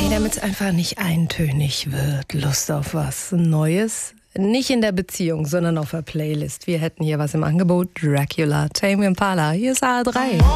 Hey, damit es einfach nicht eintönig wird, Lust auf was Neues. Nicht in der Beziehung, sondern auf der Playlist. Wir hätten hier was im Angebot. Dracula, Tame Impala, hier ist A3.